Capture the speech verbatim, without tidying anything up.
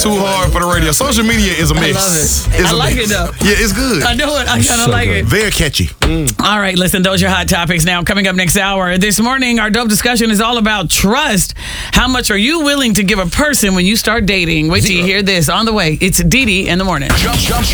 Too hard for the radio. Social media is a mix. I love it. It's I a like mix. it though. Yeah, it's good. I know it. I kind of So like good. it. Very catchy. All right, listen, those are your hot topics now. Coming up next hour. This morning, our dope discussion is all about trust. How much are you willing to give a person when you start dating? Wait till you hear this on the way. It's Dee Dee in the morning. Jump, jump.